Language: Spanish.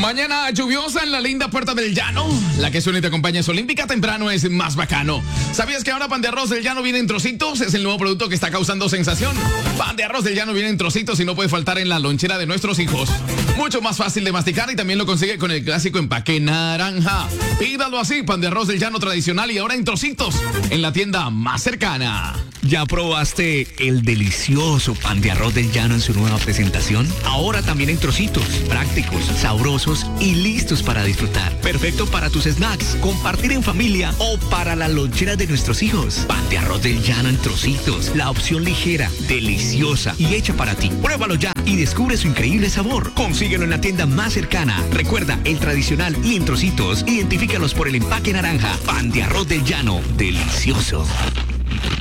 Mañana lluviosa en la linda Puerta del Llano. La que suena y te acompaña es Olímpica, temprano es más bacano. ¿Sabías que ahora pan de arroz del Llano viene en trocitos? Es el nuevo producto que está causando sensación. Pan de arroz del Llano viene en trocitos y no puede faltar en la lonchera de nuestros hijos. Mucho más fácil de masticar y también lo consigue con el clásico empaque naranja. Pídalo así, pan de arroz del Llano tradicional y ahora en trocitos en la tienda más cercana. ¿Ya probaste el delicioso pan de arroz del Llano en su nueva presentación? Ahora también en trocitos, prácticos, sabrosos y listos para disfrutar. Perfecto para tus snacks, compartir en familia o para la lonchera de nuestros hijos. Pan de arroz del Llano en trocitos, la opción ligera, deliciosa y hecha para ti. Pruébalo ya y descubre su increíble sabor. Consíguelo en la tienda más cercana. Recuerda, el tradicional y en trocitos, identifícalos por el empaque naranja. Pan de arroz del Llano, delicioso.